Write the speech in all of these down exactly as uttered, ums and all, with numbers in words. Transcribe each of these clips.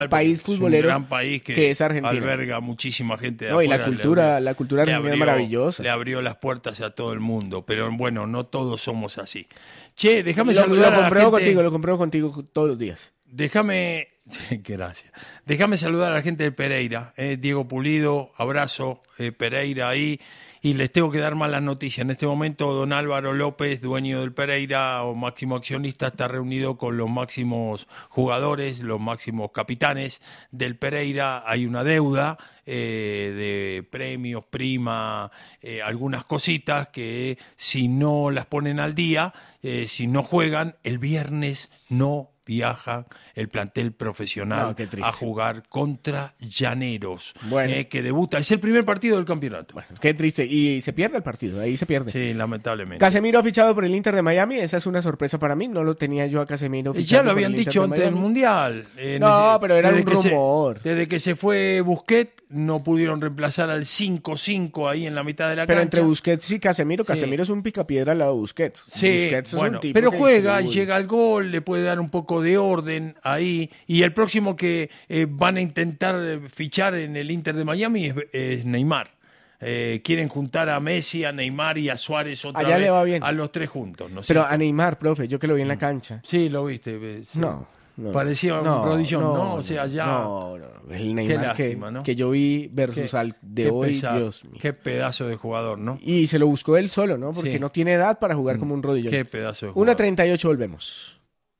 país futbolero, es un gran país que, que es Argentina. Alberga muchísima gente de no, afuera. Y la cultura, le, la cultura argentina abrió, es maravillosa. Le abrió las puertas a todo el mundo, pero bueno, no todos somos así. Che, déjame lo, saludar lo a la gente. contigo, lo compruebo contigo todos los días. Déjame, gracias. Déjame saludar a la gente de Pereira, eh, Diego Pulido, abrazo, eh, Pereira ahí. Y les tengo que dar malas noticias. En este momento, don Álvaro López, dueño del Pereira o máximo accionista, está reunido con los máximos jugadores, los máximos capitanes del Pereira. Hay una deuda eh, de premios, prima, eh, algunas cositas que si no las ponen al día, eh, si no juegan, el viernes no viaja el plantel profesional no, a jugar contra Llaneros, bueno. eh, que debuta. Es el primer partido del campeonato. Bueno, qué triste. Y se pierde el partido, ahí se pierde. Sí, lamentablemente. Casemiro ha fichado por el Inter de Miami, esa es una sorpresa para mí, no lo tenía yo a Casemiro fichado. Ya lo habían dicho antes del Mundial. Eh, no, pero era un rumor. Se, desde que se fue Busquets, no pudieron reemplazar al cinco cinco ahí en la mitad de la pero cancha. Pero entre Busquets y Casemiro, Casemiro sí. es un picapiedra al lado de Busquets. Sí, Busquets bueno, es un tipo pero que juega, es... llega al gol, le puede dar un poco de orden ahí. Y el próximo que eh, van a intentar fichar en el Inter de Miami es, es Neymar. Eh, quieren juntar a Messi, a Neymar y a Suárez otra Allá vez, le va bien. a los tres juntos. ¿no? Pero ¿cierto? a Neymar, profe, yo que lo vi en la cancha. Sí, lo viste. Sí. No, no. Parecía no, un rodillón, ¿no? ¿no? O sea, ya... No, no, el Neymar qué lástima, que, ¿no? que yo vi versus qué, al de qué hoy, pesado, Dios mío. Qué pedazo de jugador, ¿no? Y se lo buscó él solo, ¿no? Porque sí. no tiene edad para jugar como un rodillón. Qué pedazo de jugador. una treinta y ocho, volvemos.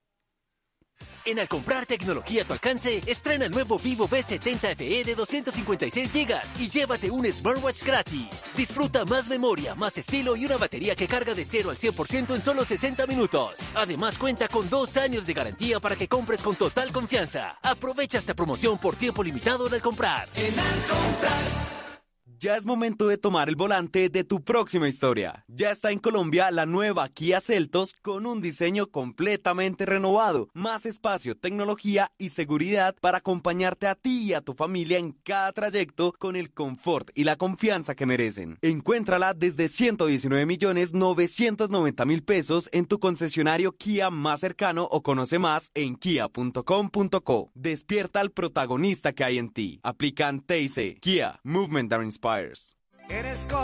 En Al comprar tecnología a tu alcance, estrena el nuevo Vivo V setenta F E de doscientos cincuenta y seis gigas y llévate un smartwatch gratis. Disfruta más memoria, más estilo y una batería que carga de cero al cien por ciento en solo sesenta minutos. Además, cuenta con dos años de garantía para que compres con total confianza. Aprovecha esta promoción por tiempo limitado en Al comprar. En Al comprar. Ya es momento de tomar el volante de tu próxima historia. Ya está en Colombia la nueva Kia Seltos con un diseño completamente renovado, más espacio, tecnología y seguridad para acompañarte a ti y a tu familia en cada trayecto con el confort y la confianza que merecen. Encuéntrala desde ciento diecinueve millones novecientos noventa mil pesos en tu concesionario Kia más cercano o conoce más en kia punto com punto co. Despierta al protagonista que hay en ti. Aplican T I C. Kia, Movement that Inspires.